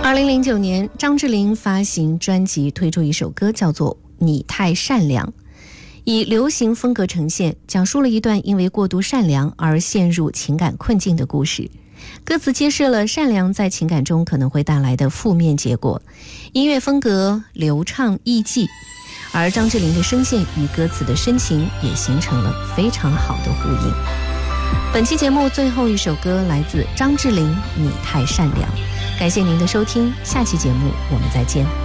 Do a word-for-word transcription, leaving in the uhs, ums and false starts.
二零零九年，张智霖发行专辑，推出一首歌叫做《你太善良》，以流行风格呈现，讲述了一段因为过度善良而陷入情感困境的故事。歌词揭示了善良在情感中可能会带来的负面结果，音乐风格流畅易记，而张智霖的声线与歌词的深情也形成了非常好的呼应。本期节目最后一首歌来自张智霖《你太善良》，感谢您的收听，下期节目我们再见。